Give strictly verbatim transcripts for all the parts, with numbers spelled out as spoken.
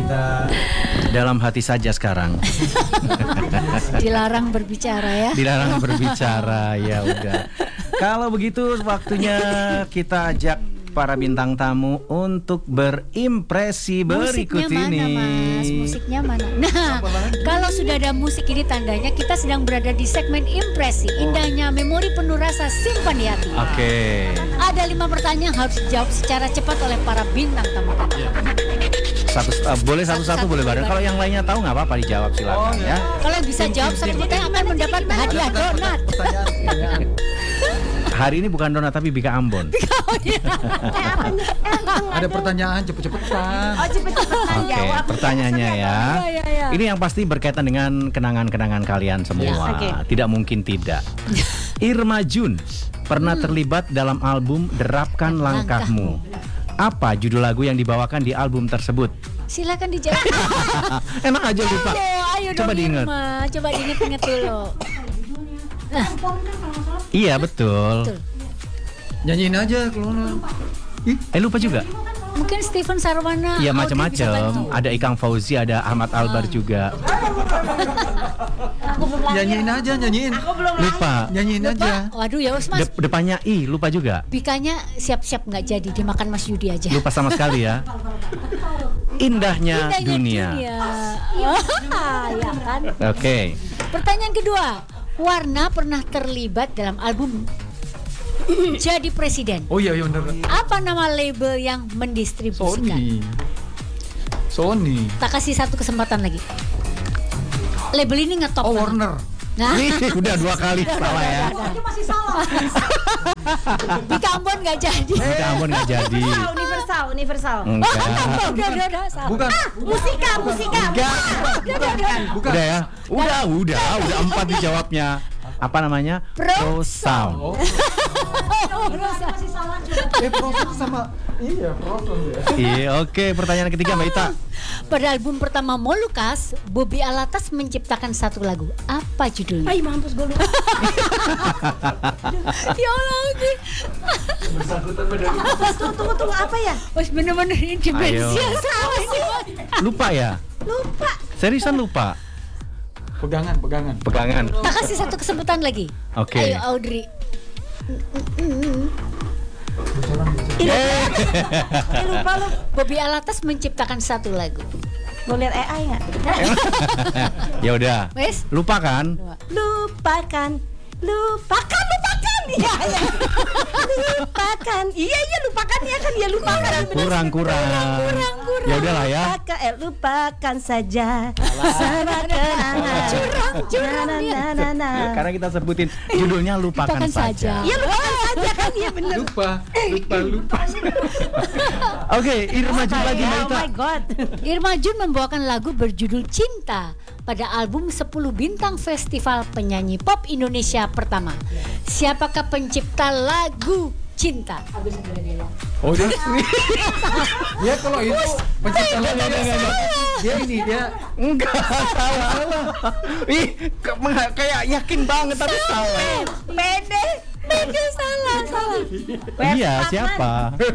Cinta. Dalam hati saja sekarang. Dilarang berbicara ya. Dilarang berbicara, ya udah. Kalau begitu waktunya kita ajak para bintang tamu untuk berimpresi berikut Musiknya ini. mana, Mas? Musiknya mana? Nah, kalau sudah ada musik ini tandanya kita sedang berada di segmen impresi. Indahnya memori penuh rasa simpan di hati. Oke. Ada lima pertanyaan harus dijawab secara cepat oleh para bintang tamu. Satu, uh, boleh satu-satu boleh bareng. Kalau yang lainnya tahu nggak apa-apa dijawab silakan ya. Kalau bisa jawab satu pertanyaan akan mendapat hadiah donat. Hari ini bukan donat tapi Bika Ambon. Ada pertanyaan cepet-cepetan. Oh cepet-cepetan Oke, jawab. pertanyaannya ya. Ya, ya, ya. Ini yang pasti berkaitan dengan kenangan-kenangan kalian semua. Yes, oke. Tidak mungkin tidak. Irma Jun pernah terlibat dalam album Derapkan Langkahmu. Apa judul lagu yang dibawakan di album tersebut? Silakan dijawab. Emang aja lupa. Ayo, ayo Coba dong diingat. Irma. Coba diingat-ingat dulu. Iya betul. Betul. Nyanyiin aja kalau Eh lupa juga. Mungkin Steven Sarwana. Iya Audrey bisa macam-macam. bantu. Ada Ikang Fauzi, ada Ahmad Albar juga. nyanyiin aja, nyanyiin. Lupa. Nyanyiin Lupa. aja. Waduh ya wes Mas. De- depannya I, lupa juga. Bikanya siap-siap nggak jadi dimakan Mas Yudi aja. Lupa sama sekali ya. Indahnya, Indahnya dunia. Ah, ya kan. Oke. Pertanyaan kedua. Warna pernah terlibat dalam album Jadi Presiden. Oh iya, iya bener. Apa nama label yang mendistribusikan? Sony. Sony. Tak kasih satu kesempatan lagi. Label ini ngetop Oh banget. Warner. Nah, Nih, udah dua kali salah ya. Masih salah. Bika Ambon nggak jadi. Bika Ambon nggak jadi. Ah, universal, universal. Enggak. Udah, udah, udah, udah, salah. Bukan. Musika, musika. Enggak. Bukan. Udah ya. Udah, udah, udah empat dijawabnya. Apa namanya? Pro Sound. Oh. Eh Proson sama iya Proson ya. Iya, oke. Pertanyaan ketiga Mbak Ita. Pada album pertama Molukas, Bobby Alatas menciptakan satu lagu. Apa judulnya? Ay, mampus gue lupa. Ya Allah, oke. Tunggu, tunggu, tunggu, apa ya? Wes bener-bener ini demensia Ayo. sama ini. Lupa ya? Lupa. Seriusan lupa? Pegangan, pegangan. Pegangan. Tak kasih satu kesempatan lagi. Oke. Ayo Audrey. Ini Eh. eh, lupa lu. Bobby Alatas menciptakan satu lagu. Mau lihat A I nggak? Ya udah. Wes? Lupa kan? Lupakan, lupakan, lupakan. Iya, iya. Lupakan. Iya, iya, lupakan ya kan ya lupakan. Kurang, kurang. Kurang, kurang. Ya udahlah ya. Lupakan, eh, lupakan saja. Sama kenangan. Curang, curang Na, dia. na, na, na. Karena kita sebutin judulnya lupakan, Lupakan saja. saja. Iya, lupakan saja kan ya bener. Lupa, lupa, lupa. Oke, Irma Jun lagi Mbak Oh Ita. my god. Irma Jun membawakan lagu berjudul Cinta pada album sepuluh Bintang Festival Penyanyi Pop Indonesia pertama. Siapakah pencipta lagu Cinta? Oh dia, dia kalau itu pencipta lagu dia, dia ini dia Enggak, salah. Ih, ke- mengha- kayak yakin banget tapi salah. Pede. Pede salah, salah. Iya, siapa?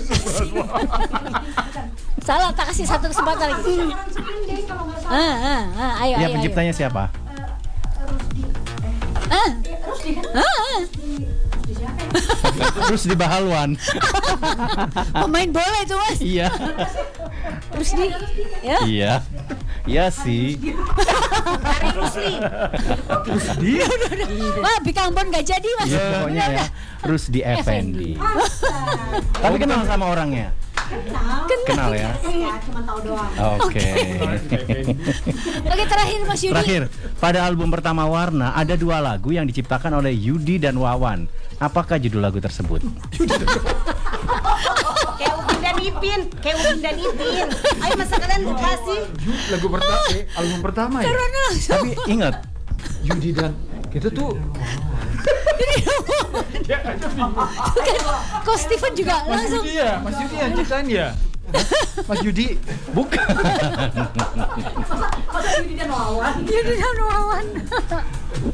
Salah, tak kasih satu kesempatan lagi. Ah, ah, ah, ayo, Ya, ayo, penciptanya siapa? ayo. Ah. Ah, ah. Terus di Bahalwan. Pemain bola itu Mas. Iya. Terus di, ya. Iya. Iya sih. dia. Wah, Bika Ambon nggak jadi Mas. Ya, pokoknya Udah, ya. udah. Rusdi Effendi. Tapi kenal sama orangnya? Kenal ya? Cuma tahu doang. Oke. Oke, terakhir Mas Yudi. Terakhir, pada album pertama Warna ada dua lagu yang diciptakan oleh Yudi dan Wawan. Apakah judul lagu tersebut? Kayak Upin dan Ipin, kayak Upin dan Ipin. Ayo masa kalian lupa sih? Lagu pertama, eh, album pertama ya. Tapi ingat, Yudi dan kita tuh Kok Steven juga Mas langsung. Yudi ya, Mas Yudi yang ciptain ya. Mas Yudi, bukan. Yudi dan Wawan.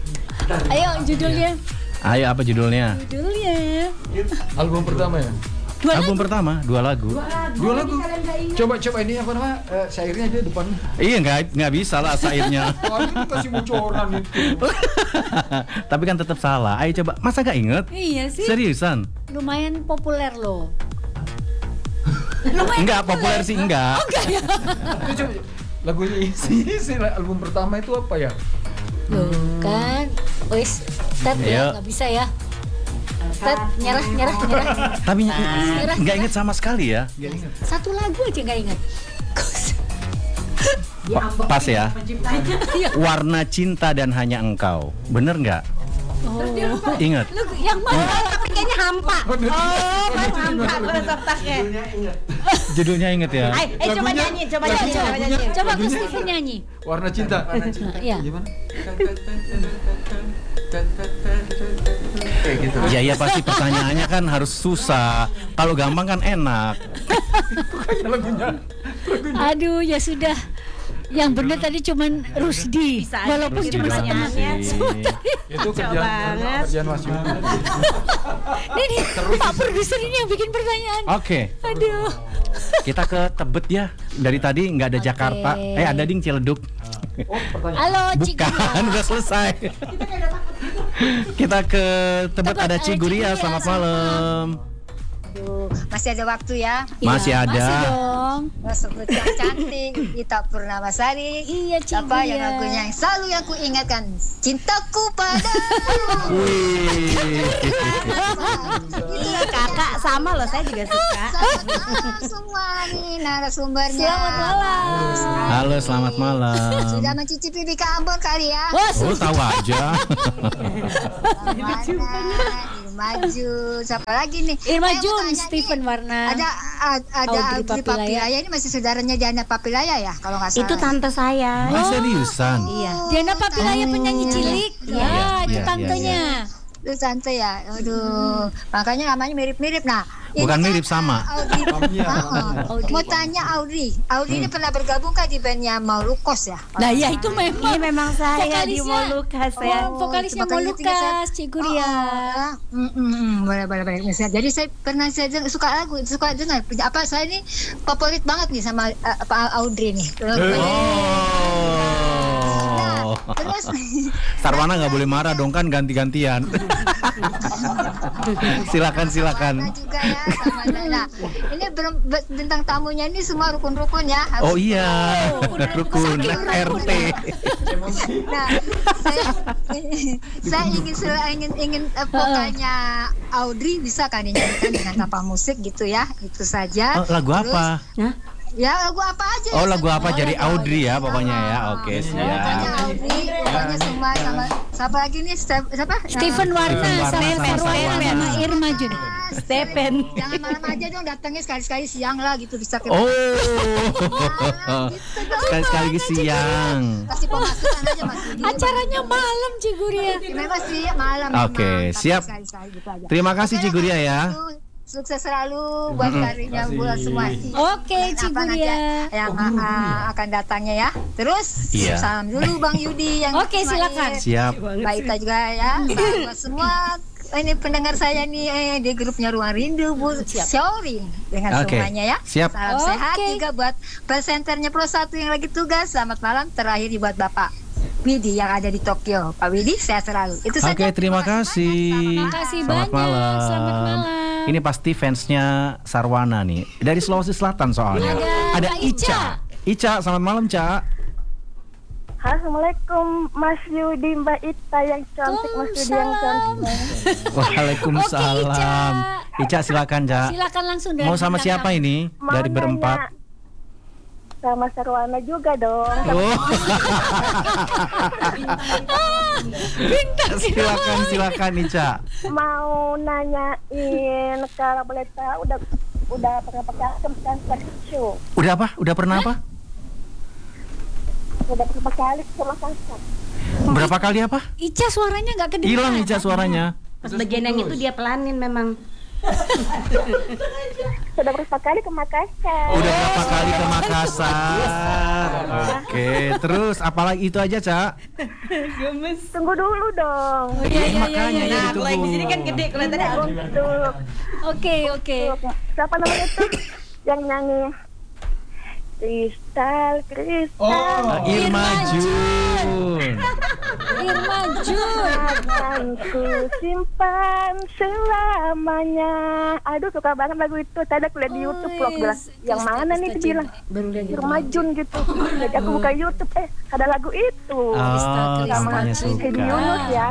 Ayo judulnya. Ayo apa judulnya? Judulnya. album pertama ya. Dua Album lagu. pertama, dua lagu. Dua lagu. Coba coba ini apa nama? Eh, syairnya aja depan. Iya nggak nggak bisa lah syairnya. Oh, ini kasih bocoran itu. Tapi kan tetap salah. Ayo coba, masa nggak inget? Iya sih. Seriusan? Lumayan populer loh. Lumayan Enggak populer sih enggak. Oh enggak ya. Ini coba lagunya isi, isi album pertama itu apa ya? Loh kan, wis, tet Ayo. ya nggak bisa ya. Tet nyerah nyerah nyerah. Tapi nggak inget sama sekali ya. Satu lagu aja nggak ingat. Pa- Pas ya. Warna cinta dan hanya engkau. Bener nggak? Oh. Ingat. Lu yang mana? Tapi kayaknya hampa. Oh, kan hampa bener otaknya. Judulnya inget ya. Ay, eh coba Lagunya- nyanyi, coba lagunya- nyanyi, coba nyanyi. Coba ke Steven nyanyi. Warna cinta. Iya. Gimana? Kayak gitu. Ya ya pasti pertanyaannya kan harus susah. Kalau gampang kan enak. Lagunya. Aduh ya sudah. Yang benar tadi cuman Rusdi. Bisa aja Walaupun Rusdi cuma pertanyaannya. setengah. Itu kerjaan banget. kerjaan Mas Yudi. Ini nih, Pak produser ini yang bikin pertanyaan. Oke, Aduh. kita ke Tebet ya. Dari tadi nggak ada Oke. Jakarta. Eh ada ding Ciledug. Oh, pertanyaan. Halo Bukan, Ciguria. udah selesai. Kita ke Tebet, Tebet, ada ada Ciguria. Ciguria, Selamat selamat malam. Aduh, masih ada waktu ya. Masih Iya, ada. Masih dong. Sebut yang cantik, Ita Purnamasari. Iya, Apa Ciguria. yang lagunya yang selalu yang ku ingatkan, cintaku padamu. Wih. Iya kakak sama loh, saya juga suka. Selamat semua nih narasumbernya. Selamat malam. Halo, selamat malam. Sudah mencicipi di Ambon kali ya. Wah, Oh, tahu aja. Mana? Maju. Siapa lagi nih? Irma Saya mau Jun, tanya Steven nih, Warna. Ada ada Audrey Audrey Papilaya. Papilaya. Ini masih saudaranya Diana Papilaya ya kalau nggak salah. Itu tante saya. Ah, seriusan? Iya. Diana Papilaya penyanyi cilik. Iya, Ya, iya, itu iya, tantenya. Itu tante ya. Aduh. Makanya namanya mirip-mirip. Nah, ini Bukan kan, mirip, sama. Audrey. Iya. Oh, Audrey. mau tanya Audrey. Audrey ini pernah bergabung kan di bandnya Maulukos ya? Nah, ya itu memang. Ini memang saya di Vokalisnya. Molukas ya. Oh, vokalisnya Coba kalian tinggal Molukas, saya- Ciguria. Oh, mm, mm, mm, boleh boleh boleh. Misalnya, jadi saya pernah saya dengar- suka lagu, suka dengar. Apa saya ini favorit banget nih sama uh, Pak Audrey nih. Oh. Terus Sarwana nggak boleh marah dong kan ganti-gantian. Silakan silakan. Sama juga ya sama Nana. Ini ber- ber- bintang tamunya ini semua rukun-rukun ya. Harus- Oh iya, rukun R T. Nah, saya, saya ingin sel- ingin ingin uh, vokalnya Audrey bisa kan dinyanyikan dengan tanpa musik gitu ya. Itu saja. Oh, lagu Terus, apa? Ya lagu apa aja. Oh lagu apa? Oh, Jadi lagu Audrey ya pokoknya ya. Oke Pokoknya siap. Audrey, pokoknya semua sama siapa lagi nih? Step- Siapa? Steven Warna Steven Warna sama sama Sarwana Sarwana. sama Irma Jun. Stephen. Jangan malam aja dong, datangnya sekali-sekali siang lah gitu bisa ke. Oh. Sekali-sekali lagi siang. Kasih pemasukan aja Mas Budi. Acaranya malam Ciguria. Ya, memang sih malam. Oke, memang, tapi siap. sekali-sekali gitu aja. Terima kasih Oke, Ciguria ya. Sukses selalu buat karirnya buat semua. Oke, Dan apa nanti Ciguria. yang uh, akan datangnya ya. Terus Iya. salam dulu Bang Yudi yang Oke, main. silakan. Siap. Mbak Ita juga ya. Salam buat semua ini pendengar saya nih eh, di grupnya Ruang Rindu Bu Sharing dengan Oke, semuanya ya. siap. Salam Oke. sehat juga buat presenternya Pro satu yang lagi tugas. Selamat malam terakhir buat Bapak Widi yang ada di Tokyo. Pak Widi sehat selalu. Itu saja. Oke, terima kasih. Terima kasih Selamat banyak. malam. Selamat malam. Ini pasti fansnya Sarwana nih. Dari Sulawesi Selatan soalnya. Ada Kak Ica. Ica, selamat malam, Ca. Assalamualaikum Mas Yudi, Mbak Ita yang cantik, Mas Yudi yang cantik. Waalaikumsalam. Oke, Ica silakan, Ca. Silakan langsung dari Mau sama bintang siapa tamu. ini? Mau Dari nanya berempat. Sama Sarwana juga dong. Oh. Bintang silakan, silakan Ica. Mau nanyain kalau boleh tahu udah udah pernah pakai asam kan show. Udah apa? Udah pernah apa? Udah berapa kali sama kasar. Berapa kali apa? Ica suaranya nggak kedengeran. Hilang Ica suaranya. Pas bagian yang itu dia pelanin memang. Sudah berapa kali ke Makassar. Udah berapa kali ke Makassar? Oke. Oke, terus apalagi itu aja, Cak? Gemes. Tunggu dulu dong. Oh, iya, iya, Makanya iya, ya iya. Nah, kalau yang di sini kan gede kelihatannya. Untuk Oke, oke. siapa namanya tuh yang nyanyi Kristal, kristal. Oh, Irma Jun. Irma Jun. Akan ku simpan selamanya. Aduh suka banget lagu itu. Tadi aku lihat di YouTube vlog bilang, yang mana nih dia bilang Baru lihat Irma Jun gitu. Jadi aku buka YouTube, eh ada lagu itu. Oh, Kristal. namanya Hedi suka. Yunus ya.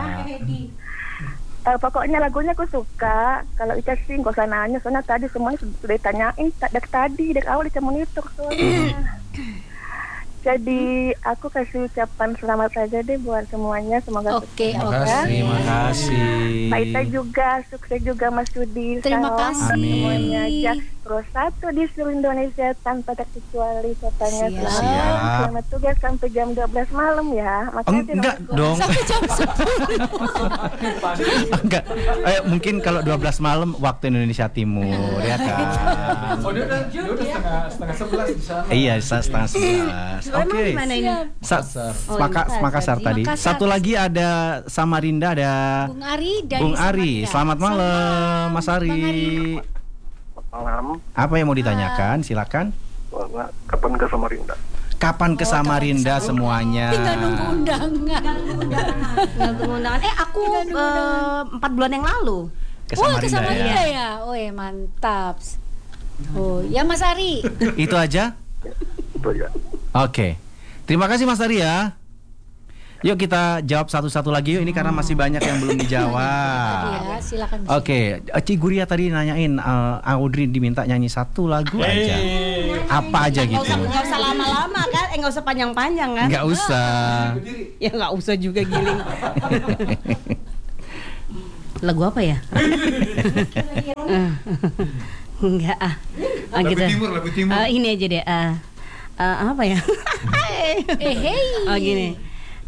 Eh, pokoknya lagunya aku suka. Kalau Ica sih nggak usah nanya, soalnya tadi semuanya sudah ditanyain dari tadi dari awal Ica monitor soalnya. Jadi aku kasih ucapan selamat saja deh buat semuanya, semoga Oke, Terima oke. kasih. Terima kasih. Pak Ita juga, sukses juga Mas Yudi. Terima Salam kasih. semuanya aja. Terus satu di seluruh Indonesia tanpa terkecuali katanya. Siap. Selamat, Siap. selamat tugas sampai jam dua belas malam ya. Oh, Makasih, enggak Mas. dong. Sampai jam sepuluh. Enggak. Eh, mungkin kalau dua belas malam waktu Indonesia Timur ya kan. Oh, dia udah, dia udah setengah setengah sebelas di sana. Iya, sa- setengah sebelas. Emang Oke. di mana ini? Sa- Oh, Maka, ini Makassar Makassar. tadi. Makassar. Satu lagi ada Samarinda, ada Bung Ari dari Bung Ari. Samarinda. Selamat malam, Mas Bang Ari. Ari. Malam, Apa yang mau ditanyakan? Silakan. Bapak, kapan ke Samarinda? Kapan ke Samarinda semuanya? Tinggal nunggu undangan. Nggak tunggu undangan. Eh aku eh, empat bulan yang lalu. Ke Wah, Samarinda ke Samarinda ya. ya. Oh, ya mantap. Oh, ya Mas Ari. Itu aja. Itu ya. Oke. Terima kasih Mas Ari ya. Yuk kita jawab satu-satu lagi yuk, ini karena masih banyak yang belum Tadi dijawab. ya, silakan. Oke, Ci Guria tadi nanyain uh, Audrey diminta nyanyi satu lagu aja. Apa aja Nggak gitu? usah, nggak usah lama-lama kan? Eh nggak usah panjang-panjang kan? Nggak usah. Ya nggak usah juga giling. Lagu apa ya? Enggak ah. Ah, Lagu gitu. timur, lagu timur. Ah, ini aja deh. Ah, ah, apa ya? Eh, hey. Oh gini.